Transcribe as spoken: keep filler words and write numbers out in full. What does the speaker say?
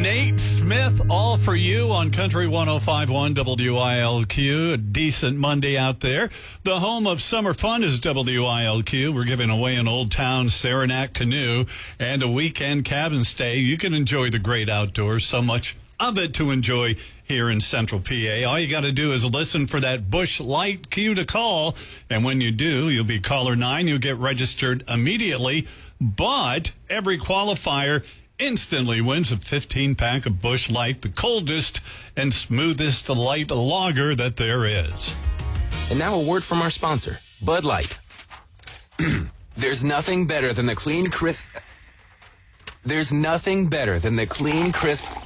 Nate Smith, all for you on Country one oh five point one W I L Q. A decent Monday out there. The home of summer fun is W I L Q. We're giving away an Old Town Saranac canoe and a weekend cabin stay. You can enjoy the great outdoors, so much of it to enjoy here in Central P A. All you got to do is listen for that Busch Light cue to call, and when you do, you'll be caller nine. You'll get registered immediately, but every qualifier instantly wins a fifteen pack of Busch Light, the coldest and smoothest light lager that there is. And now a word from our sponsor, Bud Light. There's nothing better than the clean, crisp... There's nothing better than the clean, crisp...